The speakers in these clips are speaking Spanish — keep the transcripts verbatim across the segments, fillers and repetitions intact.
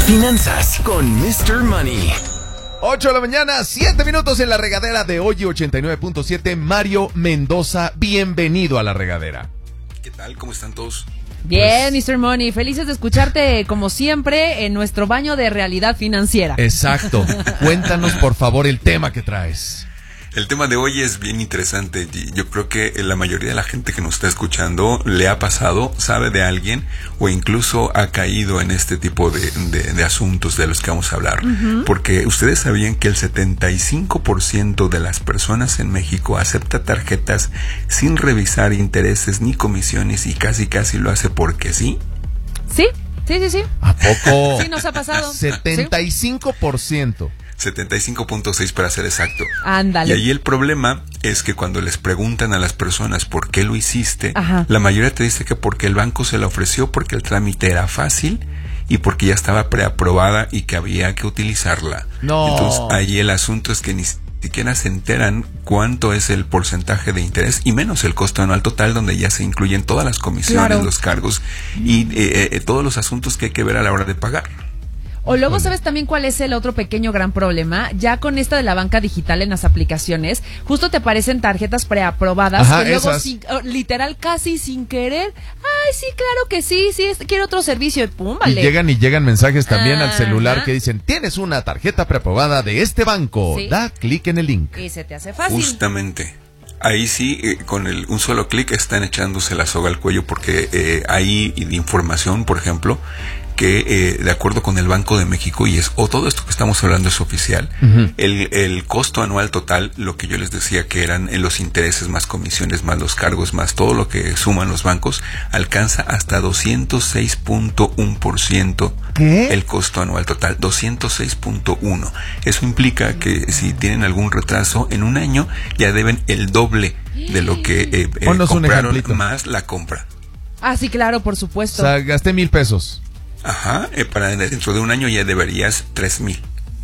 Finanzas con mister Money. ocho de la mañana, siete minutos en la regadera de hoy, ochenta y nueve punto siete. Mario Mendoza, bienvenido a la regadera. ¿Qué tal? ¿Cómo están todos? Bien, Pues, mister Money, felices de escucharte como siempre en nuestro baño de realidad financiera. Exacto. Cuéntanos por favor el tema que traes. El tema de hoy es bien interesante. Yo creo que la mayoría de la gente que nos está escuchando le ha pasado, sabe de alguien o incluso ha caído en este tipo de, de, de asuntos de los que vamos a hablar. Uh-huh. Porque ustedes sabían que el setenta y cinco por ciento de las personas en México acepta tarjetas sin revisar intereses ni comisiones y casi casi lo hace porque sí. Sí, sí, sí, sí. ¿A poco? Sí, nos ha pasado. setenta y cinco por ciento. setenta y cinco punto seis para ser exacto. Ándale. Y ahí el problema es que cuando les preguntan a las personas por qué lo hiciste, Ajá. la mayoría te dice que porque el banco se la ofreció, porque el trámite era fácil y porque ya estaba preaprobada y que había que utilizarla. No. Entonces ahí el asunto es que ni siquiera se enteran cuánto es el porcentaje de interés y menos el costo anual total, donde ya se incluyen todas las comisiones, claro, los cargos y eh, eh, todos los asuntos que hay que ver a la hora de pagar. O luego, ¿sabes también cuál es el otro pequeño gran problema? Ya con esta de la banca digital en las aplicaciones, justo te aparecen tarjetas preaprobadas. Ajá, que luego, esas. sin, literal, casi sin querer, ay, sí, claro que sí, sí, quiero otro servicio, pum, vale. Y llegan y llegan mensajes también Ajá. al celular que dicen, tienes una tarjeta preaprobada de este banco, Sí. da clic en el link. Y se te hace fácil. Justamente. Ahí sí, eh, con el, un solo clic están echándose la soga al cuello porque eh, hay información, por ejemplo, que eh, de acuerdo con el Banco de México, y es o todo esto que estamos hablando es oficial, uh-huh. el, el costo anual total, lo que yo les decía que eran en los intereses más comisiones, más los cargos, más todo lo que suman los bancos, alcanza hasta doscientos seis punto uno por ciento. ¿Qué? El costo anual total, doscientos seis punto uno. Eso implica que si tienen algún retraso en un año, ya deben el doble de lo que eh, eh, compraron más la compra. Ah, sí, claro, por supuesto. O sea, gasté mil pesos. Ajá, eh, para dentro de un año ya deberías tres mil.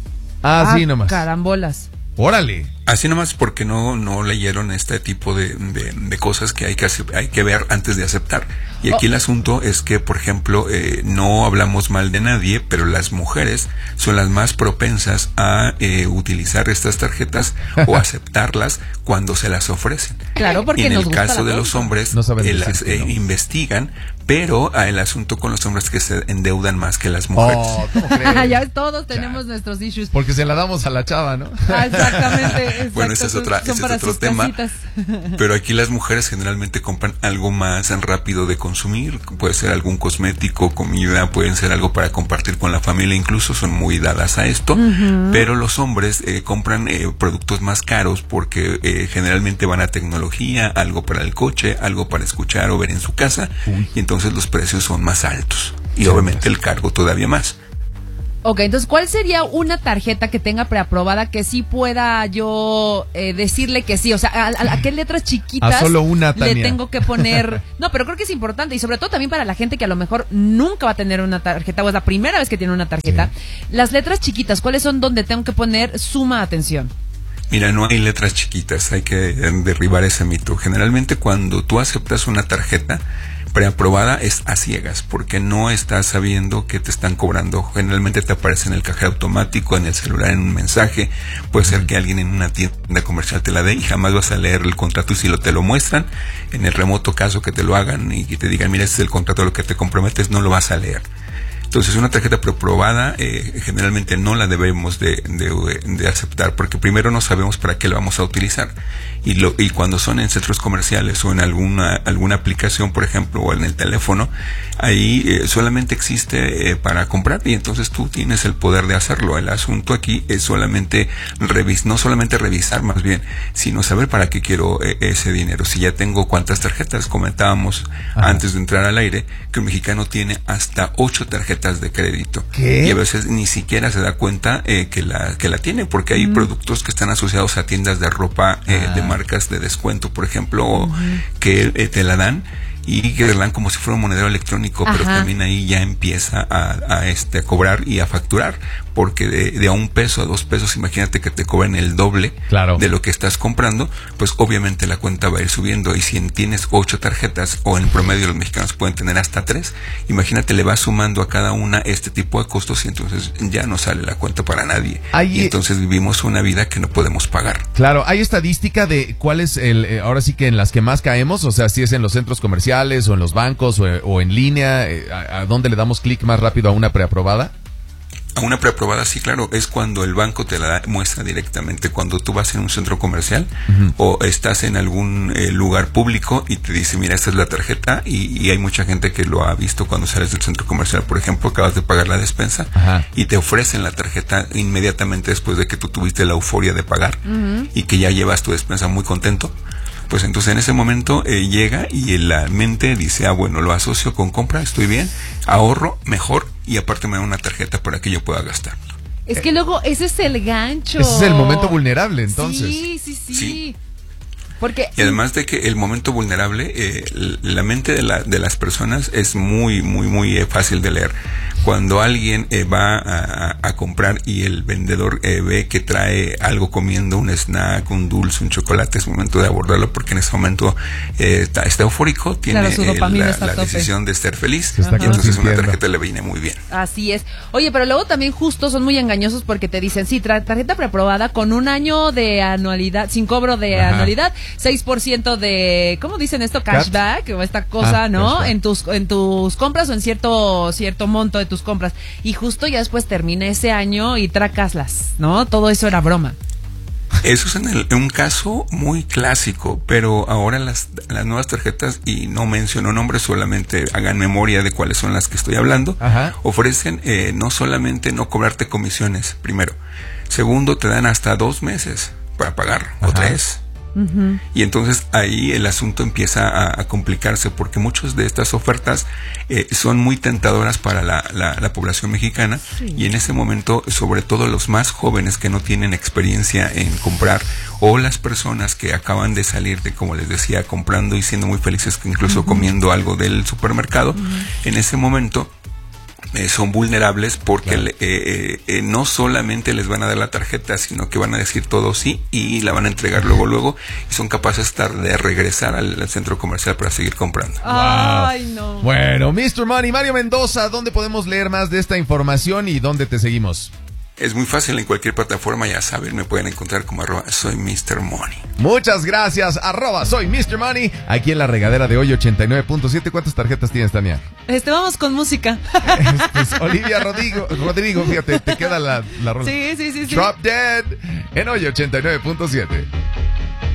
Ah, ah, sí, nomás. Carambolas. Órale. Así nomás porque no no leyeron este tipo de, de, de cosas que hay que hay que ver antes de aceptar. Y aquí oh. el asunto es que, por ejemplo, eh, no hablamos mal de nadie, pero las mujeres son las más propensas a eh, utilizar estas tarjetas o aceptarlas cuando se las ofrecen. Claro, porque y en nos el gusta caso la de los hombres, no saben eh, las eh, no. investigan, pero ah, el asunto con los hombres es que se endeudan más que las mujeres. Oh, ¿cómo crees? Ya todos tenemos ya. nuestros issues. Porque se la damos a la chava, ¿no? Ah, exactamente, exacto. Bueno, ese es, otra, ese es otro tema. Casitas. Pero aquí las mujeres generalmente compran algo más rápido de consumir. Puede ser algún cosmético, comida, pueden ser algo para compartir con la familia. Incluso son muy dadas a esto. Uh-huh. Pero los hombres eh, compran eh, productos más caros porque eh, generalmente van a tecnología, algo para el coche, algo para escuchar o ver en su casa. Uy. Y entonces los precios son más altos. Y sí, obviamente el cargo todavía más. Ok, entonces, ¿cuál sería una tarjeta que tenga preaprobada que sí pueda yo eh, decirle que sí? O sea, ¿a, a, a qué letras chiquitas a solo una, le tengo que poner? No, pero creo que es importante y sobre todo también para la gente que a lo mejor nunca va a tener una tarjeta o es la primera vez que tiene una tarjeta. Sí. Las letras chiquitas, ¿cuáles son donde tengo que poner suma atención? Mira, no hay letras chiquitas, hay que derribar ese mito. Generalmente cuando tú aceptas una tarjeta preaprobada es a ciegas, porque no estás sabiendo que te están cobrando. Generalmente te aparece en el cajero automático, en el celular, en un mensaje. Puede ser que alguien en una tienda comercial te la dé y jamás vas a leer el contrato, y si lo te lo muestran, en el remoto caso que te lo hagan y que te digan, mira, este es el contrato a lo que te comprometes, no lo vas a leer. Entonces una tarjeta preaprobada eh, generalmente no la debemos de, de, de aceptar, porque primero no sabemos para qué la vamos a utilizar, y lo y cuando son en centros comerciales o en alguna alguna aplicación, por ejemplo, o en el teléfono, ahí eh, solamente existe eh, para comprar, y entonces tú tienes el poder de hacerlo. El asunto aquí es solamente revis no solamente revisar más bien, sino saber para qué quiero eh, ese dinero. Si ya tengo cuántas tarjetas, comentábamos Ajá. antes de entrar al aire que un mexicano tiene hasta ocho tarjetas de crédito. ¿Qué? Y a veces ni siquiera se da cuenta eh, que la que la tiene, porque hay mm. productos que están asociados a tiendas de ropa eh, ah. de marcas de descuento, por ejemplo, uh-huh. que eh, te la dan y que te la dan como si fuera un monedero electrónico. Ajá. Pero también ahí ya empieza a, a este a cobrar y a facturar, porque de, de a un peso a dos pesos, imagínate que te cobran el doble Claro. de lo que estás comprando, pues obviamente la cuenta va a ir subiendo. Y si tienes ocho tarjetas, o en promedio los mexicanos pueden tener hasta tres, imagínate, le vas sumando a cada una este tipo de costos y entonces ya no sale la cuenta para nadie. Ahí- Y entonces vivimos una vida que no podemos pagar. Claro, hay estadística de cuál es el, eh, ahora sí que en las que más caemos, o sea, si es en los centros comerciales o en los bancos o, o en línea, eh, a, a dónde le damos clic más rápido a una preaprobada. A una preaprobada, sí, claro, es cuando el banco te la da- muestra directamente. Cuando tú vas en un centro comercial Ujú. o estás en algún eh, lugar público y te dice, mira, esta es la tarjeta, y, y hay mucha gente que lo ha visto cuando sales del centro comercial. Por ejemplo, acabas de pagar la despensa Ajá. y te ofrecen la tarjeta inmediatamente después de que tú tuviste la euforia de pagar y que ya llevas tu despensa muy contento. Pues entonces en ese momento eh, llega y en la mente dice, ah, bueno, lo asocio con compra, estoy bien, ahorro mejor y aparte me da una tarjeta para que yo pueda gastar. Es que luego ese es el gancho. Ese es el momento vulnerable, entonces. Sí, sí, sí. Sí. Porque Y además de que el momento vulnerable, eh, la mente de, la, de las personas es muy, muy, muy eh, fácil de leer. Cuando alguien eh, va a, a comprar y el vendedor eh, ve que trae algo comiendo, un snack, un dulce, un chocolate, es momento de abordarlo porque en ese momento eh, está, está eufórico, tiene Claro, su eh, dopamina la, está a la tope. decisión de ser feliz Se está y entonces una consintiendo. tarjeta le viene muy bien. Así es. Oye, pero luego también justo son muy engañosos porque te dicen, sí, tra- tarjeta preaprobada con un año de anualidad, sin cobro de Ajá. anualidad, seis por ciento de, ¿cómo dicen esto? Cashback o esta cosa, Ah, ¿no? cashback. En tus en tus compras o en cierto cierto monto de tus compras. Y justo ya después termina ese año y tracaslas, ¿no? Todo eso era broma. Eso es en, el- en un caso muy clásico, pero ahora las, las nuevas tarjetas, y no menciono nombres, solamente hagan memoria de cuáles son las que estoy hablando, Ajá. ofrecen eh, no solamente no cobrarte comisiones, primero. Segundo, te dan hasta dos meses para pagar, o Ajá. tres. Y entonces ahí el asunto empieza a, a complicarse porque muchas de estas ofertas eh, son muy tentadoras para la, la, la población mexicana, y en ese momento, sobre todo los más jóvenes que no tienen experiencia en comprar, o las personas que acaban de salir de, como les decía, comprando y siendo muy felices, incluso comiendo algo del supermercado, en ese momento Eh, son vulnerables porque Claro. le- eh, eh, no solamente les van a dar la tarjeta, sino que van a decir todo sí y la van a entregar luego luego, y son capaces estar de regresar al, al centro comercial para seguir comprando. Ay, no. Bueno, mister Money, Mario Mendoza, ¿dónde podemos leer más de esta información y dónde te seguimos? Es muy fácil, en cualquier plataforma, ya saben, me pueden encontrar como arroba soy mister Money. Muchas gracias, arroba soy mister Money, aquí en la regadera de hoy ochenta y nueve punto siete. ¿Cuántas tarjetas tienes, Tania? Este, vamos con música. Pues, Olivia Rodrigo, Rodrigo, fíjate, te queda la, la rosa. Sí, sí, sí, sí. Drop Dead en hoy ochenta y nueve punto siete.